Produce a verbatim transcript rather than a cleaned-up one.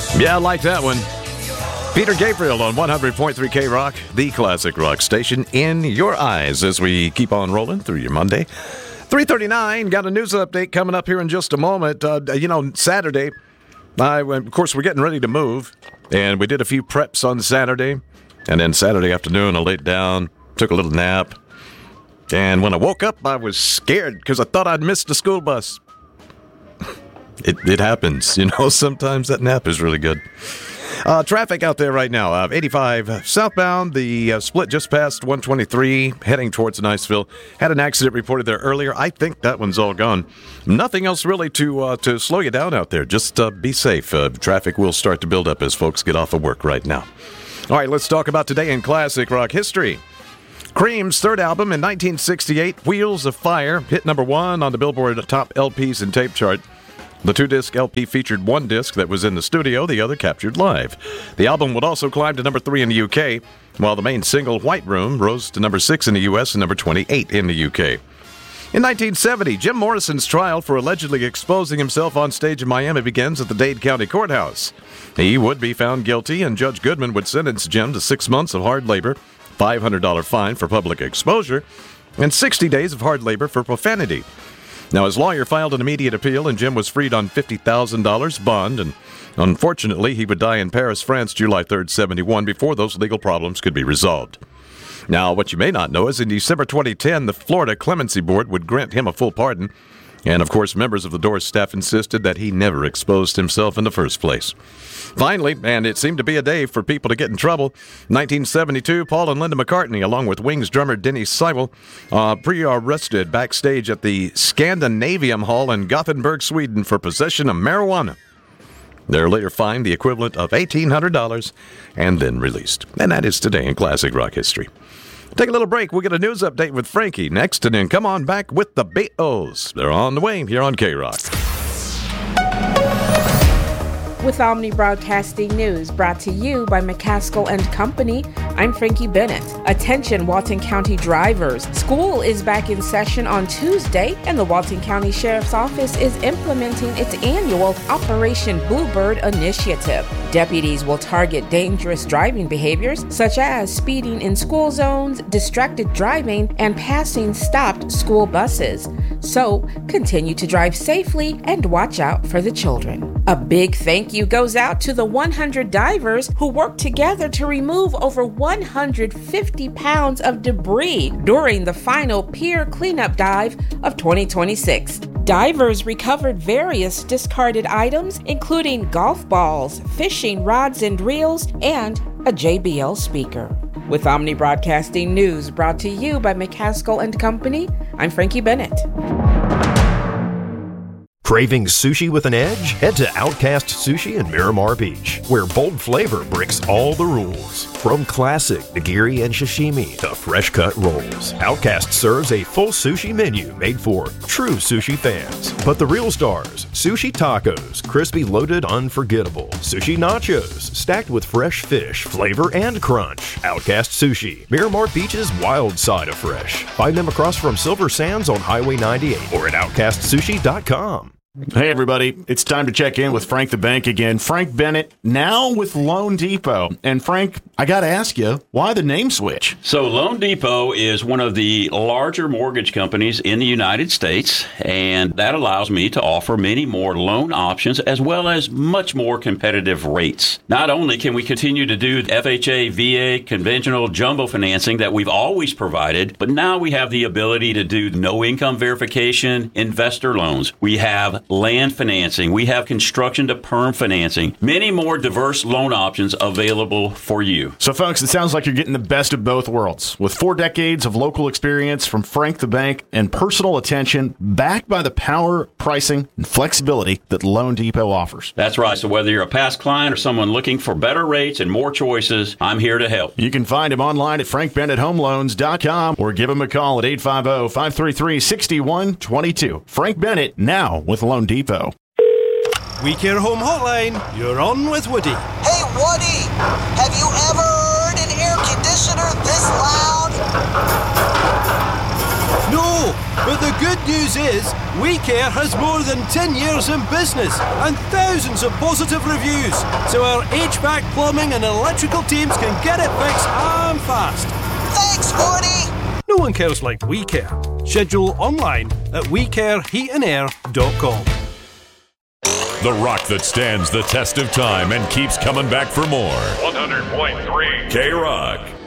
Yeah, I like that one. Peter Gabriel on one hundred point three K Rock, the classic rock station in your eyes as we keep on rolling through your Monday. three thirty-nine, got a news update coming up here in just a moment. Uh, you know, Saturday, I, of course, we're getting ready to move, and we did a few preps on Saturday, and then Saturday afternoon, I laid down, took a little nap, and when I woke up, I was scared because I thought I'd missed the school bus. It, it happens, you know, sometimes that nap is really good. Uh, traffic out there right now, uh, eighty-five southbound, the uh, split just past one twenty-three, heading towards Niceville. Had an accident reported there earlier. I think that one's all gone. Nothing else really to uh, to slow you down out there. Just uh, be safe. Uh, traffic will start to build up as folks get off of work right now. All right, let's talk about today in classic rock history. Cream's third album in nineteen sixty-eight, Wheels of Fire, hit number one on the Billboard Top L Ps and Tape chart. The two-disc L P featured one disc that was in the studio, the other captured live. The album would also climb to number three in the U K, while the main single, White Room, rose to number six in the U S and number twenty-eight in the U K. In nineteen seventy, Jim Morrison's trial for allegedly exposing himself on stage in Miami begins at the Dade County Courthouse. He would be found guilty, and Judge Goodman would sentence Jim to six months of hard labor, five hundred dollars fine for public exposure, and sixty days of hard labor for profanity. Now, his lawyer filed an immediate appeal, and Jim was freed on fifty thousand dollars bond, and unfortunately, he would die in Paris, France, July third, seventy-one, before those legal problems could be resolved. Now, what you may not know is in December twenty ten, the Florida Clemency Board would grant him a full pardon, and, of course, members of the Doors staff insisted that he never exposed himself in the first place. Finally, and it seemed to be a day for people to get in trouble, nineteen seventy-two, Paul and Linda McCartney, along with Wings drummer Denny Seibel, uh, pre-arrested backstage at the Scandinavium Hall in Gothenburg, Sweden, for possession of marijuana. They're later fined the equivalent of eighteen hundred dollars and then released. And that is today in classic rock history. Take a little break. We'll get a news update with Frankie next, and then come on back with the Beatles. They're on the way here on K-Rock. With Omni Broadcasting News, brought to you by McCaskill and Company, I'm Frankie Bennett. Attention, Walton County drivers. School is back in session on Tuesday, and the Walton County Sheriff's Office is implementing its annual Operation Bluebird initiative. Deputies will target dangerous driving behaviors, such as speeding in school zones, distracted driving, and passing stopped school buses. So, continue to drive safely and watch out for the children. A big thank you goes out to the one hundred divers who worked together to remove over one hundred fifty pounds of debris during the final pier cleanup dive of twenty twenty-six. Divers recovered various discarded items, including golf balls, fishing rods and reels, and a J B L speaker. With Omni Broadcasting News, brought to you by McCaskill and Company, I'm Frankie Bennett. Craving sushi with an edge? Head to Outcast Sushi in Miramar Beach, where bold flavor breaks all the rules. From classic nigiri and sashimi to fresh-cut rolls, Outcast serves a full sushi menu made for true sushi fans. But the real stars, sushi tacos, crispy loaded unforgettable, sushi nachos, stacked with fresh fish, flavor and crunch. Outcast Sushi, Miramar Beach's wild side of fresh. Find them across from Silver Sands on Highway ninety-eight or at outcast sushi dot com. Hey, everybody. It's time to check in with Frank the Bank again. Frank Bennett, now with Loan Depot. And, Frank, I got to ask you, why the name switch? So, Loan Depot is one of the larger mortgage companies in the United States, and that allows me to offer many more loan options as well as much more competitive rates. Not only can we continue to do F H A, V A, conventional jumbo financing that we've always provided, but now we have the ability to do no income verification, investor loans. We have land financing. We have construction to perm financing. Many more diverse loan options available for you. So, folks, it sounds like you're getting the best of both worlds. With four decades of local experience from Frank the Bank and personal attention, backed by the power, pricing, and flexibility that Loan Depot offers. That's right. So whether you're a past client or someone looking for better rates and more choices, I'm here to help. You can find him online at frank bennett home loans dot com or give him a call at eight five zero, five three three, six one two two. Frank Bennett, now with Loan Depot. We Care Home Hotline, you're on with Woody. Hey, Woody, have you ever heard an air conditioner this loud? No, but the good news is WeCare has more than ten years in business and thousands of positive reviews, so our H V A C, plumbing and electrical teams can get it fixed and fast. Thanks, Woody! No one cares like WeCare. Schedule online at we care heat and air dot com. The rock that stands the test of time and keeps coming back for more. one hundred point three K-Rock.